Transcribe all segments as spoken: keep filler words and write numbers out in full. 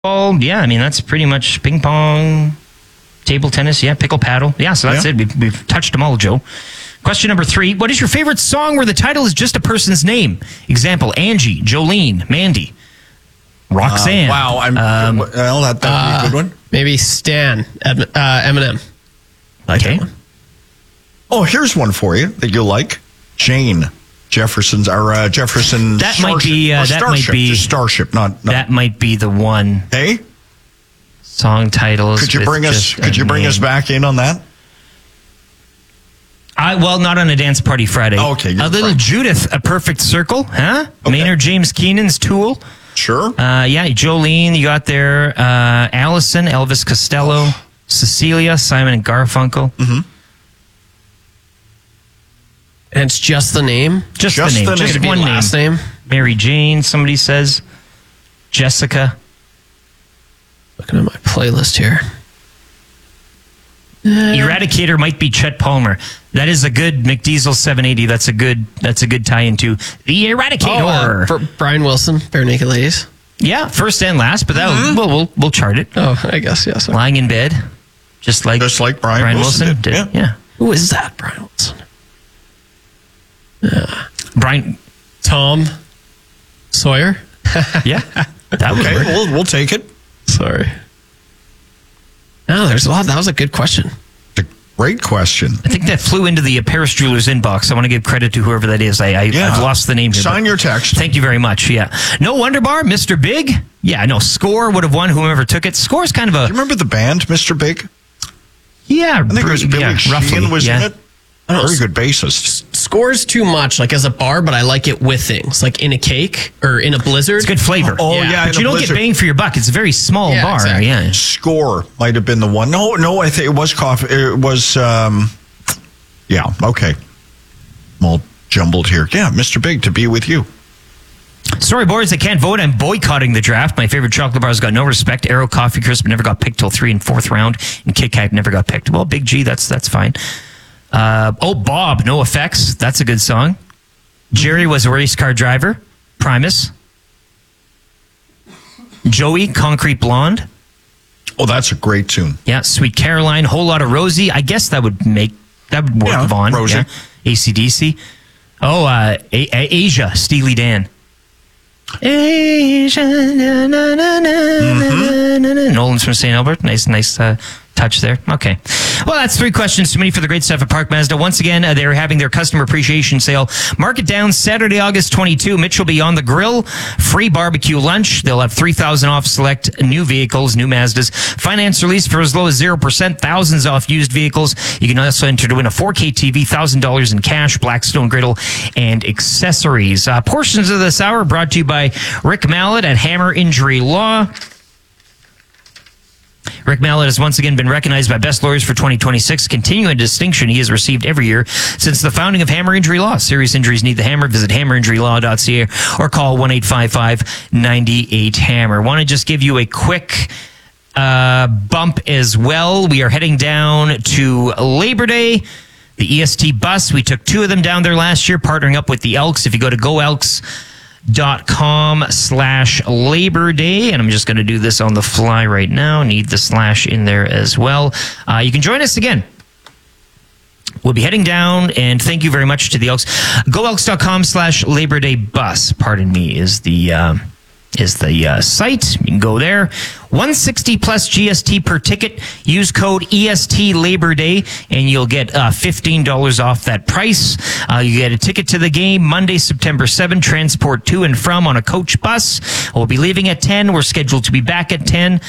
Well, yeah, I mean, that's pretty much ping pong, table tennis, yeah, pickle paddle. Yeah, so that's yeah. it. We've, we've touched them all, Joe. Question number three. What is your favorite song where the title is just a person's name? Example, Angie, Jolene, Mandy, Roxanne. Uh, wow. I'm, um, well, that would uh, be a good one. Maybe Stan, uh, Eminem. Like okay. Oh, here's one for you that you'll like. Jane. Jefferson's or uh, Jefferson. That Starship, might be. Uh, that Starship, might be Starship. Not, not that might be the one. Hey, song titles. Could you bring us? Could you bring name. us back in on that? I well, not on a Dance Party Friday. Oh, okay, a little right. Judith, A Perfect Circle, huh? Okay. Maynard James Keenan's Tool. Sure. Uh, yeah, Jolene, you got there. Uh, Allison, Elvis Costello, oh. Cecilia, Simon and Garfunkel. Mm-hmm. And it's just the name? Just, just the name. The just name. one name. Last name. Mary Jane, somebody says. Jessica. Looking at my playlist here. Uh, Eradicator might be Chet Palmer. That is a good McDiesel seven eighty. That's a good that's a good tie into the Eradicator. Oh, uh, Brian Wilson, Bare Naked Ladies. Yeah, first and last, but that mm-hmm. we'll, we'll we'll chart it. Oh, I guess yes. Yeah, Lying in bed, just like just like Brian, Brian Wilson, Wilson did. did. Yeah. yeah. Who is that, Brian Wilson? Yeah. Brian Tom Sawyer. Yeah, that okay. Work. We'll we'll take it. Sorry. No, there's a lot. That was a good question. A great question. I think that flew into the Paris Jewelers inbox. I want to give credit to whoever that is. I, I yeah. I've lost the name here. Sign your text. Thank you very much. Yeah. No Wonder Bar, Mister Big. Yeah, no. Score would have won whoever took it. Score's kind of a. Do you remember the band, Mister Big? Yeah, I think it was Billy yeah, Sheehan roughly, was yeah. in it. Very good bassist. Score's too much, like as a bar, but I like it with things, like in a cake or in a blizzard. It's good flavor. Oh yeah, yeah but you don't blizzard. get bang for your buck. It's a very small yeah, bar. Exactly. Yeah, Score might have been the one. No, no, I think it was coffee. It was. Um, yeah, okay. I'm all jumbled here. Yeah, Mister Big, to be with you. Sorry, boys, I can't vote. I'm boycotting the draft. My favorite chocolate bars got no respect. Aero Coffee Crisp never got picked till three and fourth round, and Kit Kat never got picked. Well, Big G, that's that's fine. Uh, oh, Bob, No Effects. That's a good song. Jerry was a race car driver. Primus. Joey, Concrete Blonde. Oh, that's a great tune. Yeah, Sweet Caroline, Whole Lot of Rosie. I guess that would make that would work. Yeah, Vaughn. Rosie. Yeah. A C D C. Oh, uh, a- a- Asia, Steely Dan. Asia. Na, na, na, na, mm-hmm. na, na, na. Nolan's from Saint Albert. Nice, nice uh, touch there. Okay. Well, that's three questions too many for the great stuff at Park Mazda. Once again, uh, they're having their customer appreciation sale. Mark it down Saturday, August twenty-second. Mitch will be on the grill. Free barbecue lunch. They'll have three thousand off select new vehicles, new Mazdas. Finance release for as low as zero percent. Thousands off used vehicles. You can also enter to win a four K T V, one thousand dollars in cash, Blackstone griddle, and accessories. Uh, portions of this hour brought to you by Rick Mallett at Hammer Injury Law. Rick Mallett has once again been recognized by Best Lawyers for twenty twenty-six, continuing a distinction he has received every year since the founding of Hammer Injury Law. Serious injuries need the hammer. Visit hammer injury law dot c a or call one eight five five, nine eight, hammer. Want to just give you a quick uh, bump as well. We are heading down to Labor Day. The E S T bus, we took two of them down there last year, partnering up with the Elks. If you go to go elks dot com slash Labor Day, and I'm just going to do this on the fly right now. Need the slash in there as well. Uh, you can join us again. We'll be heading down, and thank you very much to the Elks. go elks dot com slash Labor Day bus, pardon me, is the uh, is the uh, site. You can go there. one hundred sixty plus G S T per ticket. Use code E S T Labor Day, and you'll get uh, fifteen dollars off that price. Uh, you get a ticket to the game Monday, September seventh. Transport to and from on a coach bus. We'll be leaving at ten. We're scheduled to be back at ten.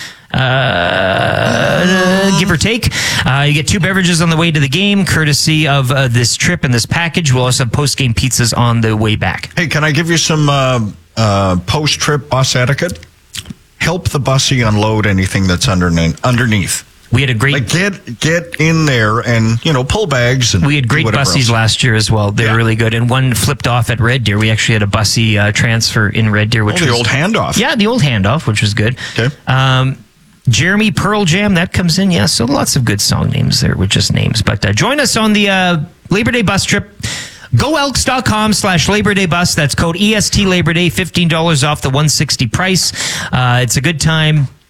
Uh, give or take. Uh, you get two beverages on the way to the game, courtesy of uh, this trip and this package. We'll also have post-game pizzas on the way back. Hey, can I give you some uh, uh, post-trip bus etiquette? Help the bussy unload anything that's underneath. underneath. We had a great like get get in there and you know pull bags. And we had great bussies else. last year as well. They yeah. were really good, and one flipped off at Red Deer. We actually had a bussy uh, transfer in Red Deer, which oh, the was old handoff. Yeah, the old handoff, which was good. Okay. Um, Jeremy Pearl Jam, that comes in. Yeah, so lots of good song names there with just names. But uh, join us on the uh, Labor Day bus trip. go elks dot com slash Labor Day bus. That's code E S T Labor Day, fifteen dollars off the one hundred sixty price. Uh, it's a good time.